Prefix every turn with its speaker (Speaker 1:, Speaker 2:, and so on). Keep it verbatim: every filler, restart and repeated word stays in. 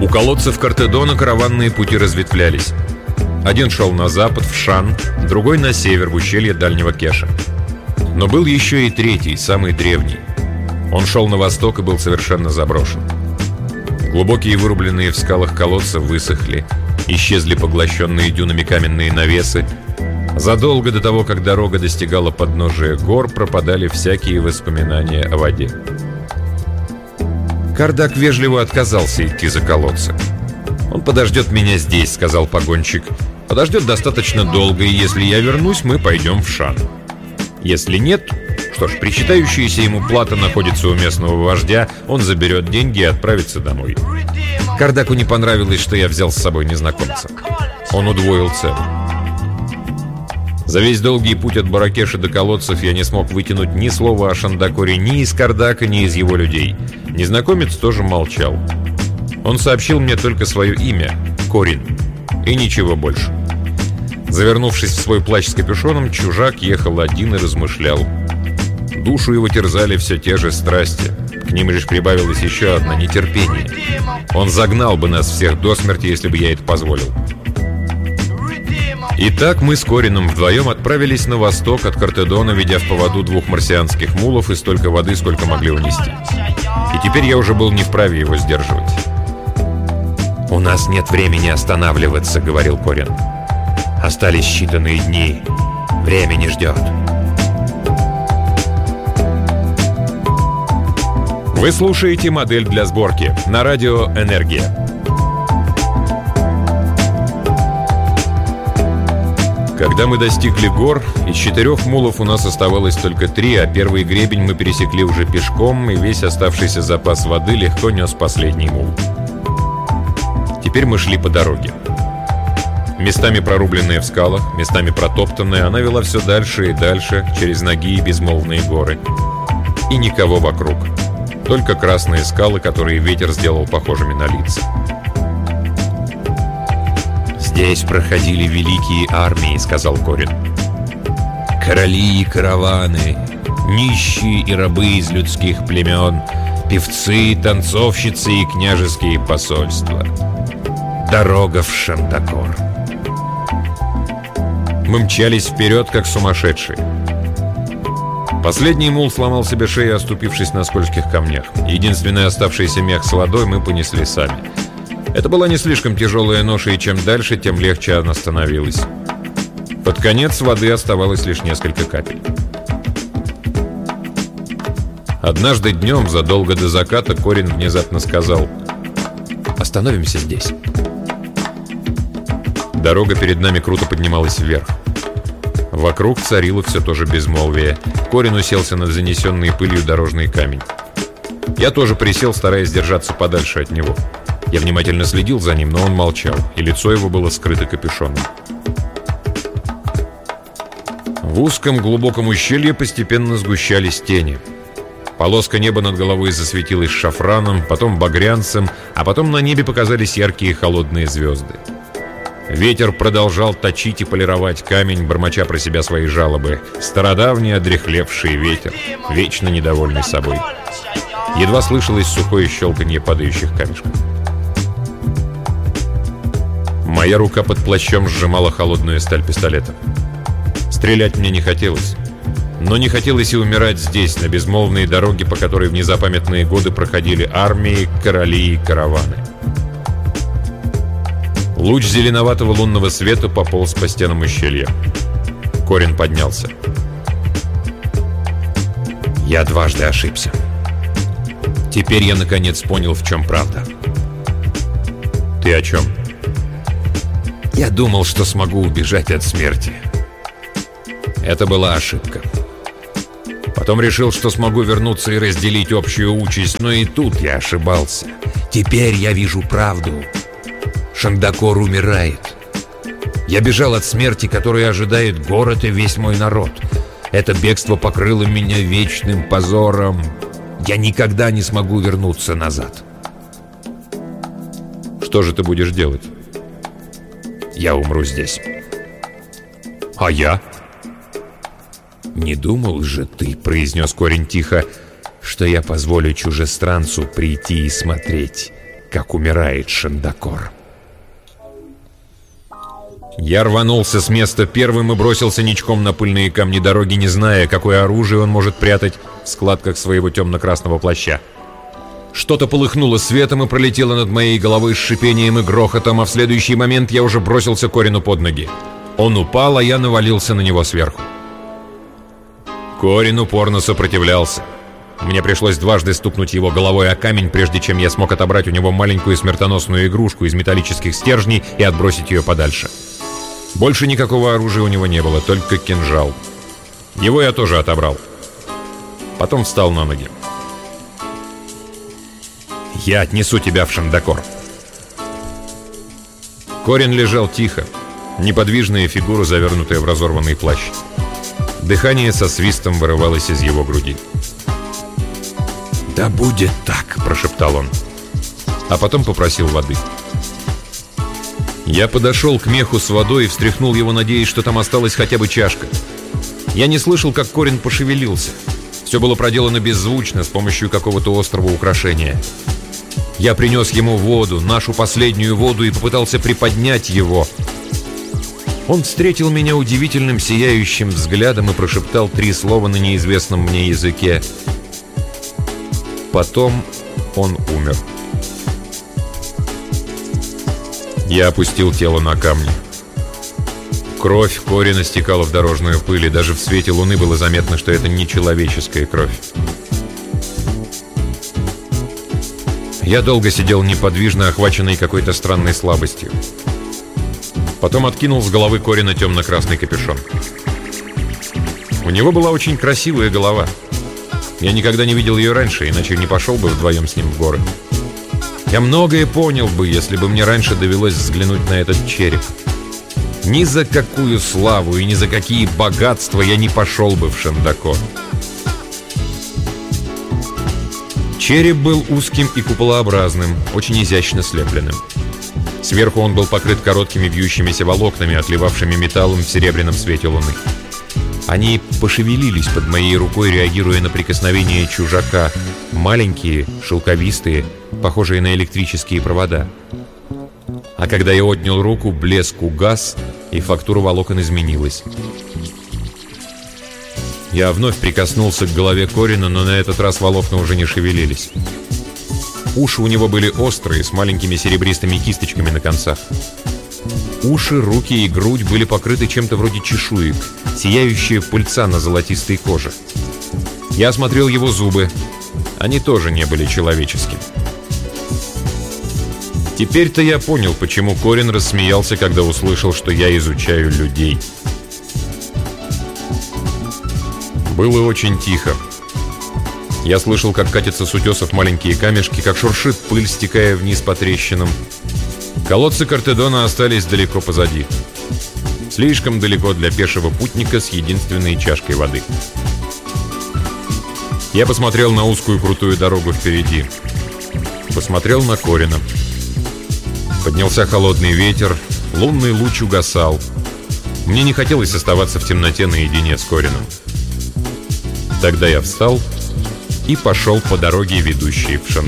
Speaker 1: У колодцев Картедона караванные пути разветвлялись. Один шел на запад, в Шан, другой на север, в ущелье Дальнего Кеша. Но был еще и третий, самый древний. Он шел на восток и был совершенно заброшен. Глубокие вырубленные в скалах колодцы высохли, исчезли поглощенные дюнами каменные навесы. Задолго до того, как дорога достигала подножия гор, пропадали всякие воспоминания о воде. Кардак вежливо отказался идти за колодцы. «Он подождет меня здесь», — сказал погонщик. «Подождет достаточно долго, и если я вернусь, мы пойдем в Шан. Если нет, что ж, причитающаяся ему плата находится у местного вождя, он заберет деньги и отправится домой». Кардаку не понравилось, что я взял с собой незнакомца. Он удвоил цену. За весь долгий путь от Баракеша до колодцев я не смог вытянуть ни слова о Шандакоре ни из Кардака, ни из его людей. Незнакомец тоже молчал. Он сообщил мне только свое имя — Корин, и ничего больше. Завернувшись в свой плащ с капюшоном, чужак ехал один и размышлял. Душу его терзали все те же страсти. К ним лишь прибавилась еще одна — нетерпение. Он загнал бы нас всех до смерти, если бы я это позволил. Итак, мы с Корином вдвоем отправились на восток от Картедона, ведя в поводу двух марсианских мулов и столько воды, сколько могли унести. И теперь я уже был не вправе его сдерживать. «У нас нет времени останавливаться», — говорил Корин. «Остались считанные дни. Время не ждет». Вы слушаете «Модель для сборки» на радио «Энергия». Когда мы достигли гор, из четырех мулов у нас оставалось только три, а первый гребень мы пересекли уже пешком, и весь оставшийся запас воды легко нес последний мул. Теперь мы шли по дороге. Местами прорубленная в скалах, местами протоптанная, она вела все дальше и дальше, через ноги и безмолвные горы. И никого вокруг. Только красные скалы, которые ветер сделал похожими на лица. «Здесь проходили великие армии», — сказал Корин. «Короли и караваны, нищие и рабы из людских племен, певцы, танцовщицы и княжеские посольства. Дорога в Шандакор». Мы мчались вперед, как сумасшедшие. Последний мул сломал себе шею, оступившись на скользких камнях. Единственный оставшийся мех с водой мы понесли сами. Это была не слишком тяжелая ноша, и чем дальше, тем легче она становилась. Под конец воды оставалось лишь несколько капель. Однажды днем, задолго до заката, Корин внезапно сказал: «Остановимся здесь». Дорога перед нами круто поднималась вверх. Вокруг царило все то же безмолвие. Корин уселся на занесенный пылью дорожный камень. Я тоже присел, стараясь держаться подальше от него. Я внимательно следил за ним, но он молчал, и лицо его было скрыто капюшоном. В узком глубоком ущелье постепенно сгущались тени. Полоска неба над головой засветилась шафраном, потом багрянцем, а потом на небе показались яркие холодные звезды. Ветер продолжал точить и полировать камень, бормоча про себя свои жалобы. Стародавний одряхлевший ветер, вечно недовольный собой. Едва слышалось сухое щелканье падающих камешков. Моя рука под плащом сжимала холодную сталь пистолета. Стрелять мне не хотелось. Но не хотелось и умирать здесь, на безмолвной дороге, по которой в незапамятные годы проходили армии, короли и караваны. Луч зеленоватого лунного света пополз по стенам ущелья. Корин поднялся. Я дважды ошибся. Теперь я наконец понял, в чем правда. Ты о чем? Я думал, что смогу убежать от смерти. Это была ошибка. Потом решил, что смогу вернуться и разделить общую участь, но и тут я ошибался. Теперь я вижу правду. Шандакор умирает. Я бежал от смерти, которая ожидает город и весь мой народ. Это бегство покрыло меня вечным позором. Я никогда не смогу вернуться назад. Что же ты будешь делать? Я умру здесь. А я? Не думал же ты, произнес Корин тихо, что я позволю чужестранцу прийти и смотреть, как умирает Шандакор. Я рванулся с места первым и бросился ничком на пыльные камни дороги, не зная, какое оружие он может прятать в складках своего темно-красного плаща. Что-то полыхнуло светом и пролетело над моей головой с шипением и грохотом, а в следующий момент я уже бросился Корину под ноги. Он упал, а я навалился на него сверху. Корин упорно сопротивлялся. Мне пришлось дважды стукнуть его головой о камень, прежде чем я смог отобрать у него маленькую смертоносную игрушку из металлических стержней и отбросить ее подальше. Больше никакого оружия у него не было, только кинжал. Его я тоже отобрал. Потом встал на ноги. «Я отнесу тебя в Шандакор». Корин лежал тихо, неподвижная фигура, завернутая в разорванный плащ. Дыхание со свистом вырывалось из его груди. «Да будет так», — прошептал он, а потом попросил воды. Я подошел к меху с водой и встряхнул его, надеясь, что там осталась хотя бы чашка. Я не слышал, как Корин пошевелился. Все было проделано беззвучно, с помощью какого-то острого украшения. Я принес ему воду, нашу последнюю воду, и попытался приподнять его. Он встретил меня удивительным сияющим взглядом и прошептал три слова на неизвестном мне языке. Потом он умер. Я опустил тело на камни. Кровь Корина стекала в дорожную пыль, и даже в свете луны было заметно, что это не человеческая кровь. Я долго сидел неподвижно, охваченный какой-то странной слабостью. Потом откинул с головы Корина темно-красный капюшон. У него была очень красивая голова. Я никогда не видел ее раньше, иначе не пошел бы вдвоем с ним в горы. Я многое понял бы, если бы мне раньше довелось взглянуть на этот череп. Ни за какую славу и ни за какие богатства я не пошел бы в Шандакор. Череп был узким и куполообразным, очень изящно слепленным. Сверху он был покрыт короткими вьющимися волокнами, отливавшими металлом в серебряном свете луны. Они пошевелились под моей рукой, реагируя на прикосновение чужака. Маленькие, шелковистые, похожие на электрические провода. А когда я отнял руку, блеск угас, и фактура волокон изменилась. Я вновь прикоснулся к голове Корина, но на этот раз волокна уже не шевелились. Уши у него были острые, с маленькими серебристыми кисточками на концах. Уши, руки и грудь были покрыты чем-то вроде чешуек, сияющая пыльца на золотистой коже. Я осмотрел его зубы. Они тоже не были человеческими. Теперь-то я понял, почему Корин рассмеялся, когда услышал, что я изучаю людей. Было очень тихо. Я слышал, как катятся с утесов маленькие камешки, как шуршит пыль, стекая вниз по трещинам. Колодцы Картедона остались далеко позади. Слишком далеко для пешего путника с единственной чашкой воды. Я посмотрел на узкую крутую дорогу впереди. Посмотрел на Корина. Поднялся холодный ветер, лунный луч угасал. Мне не хотелось оставаться в темноте наедине с Корином. Тогда я встал и пошел по дороге, ведущей в Шандакор.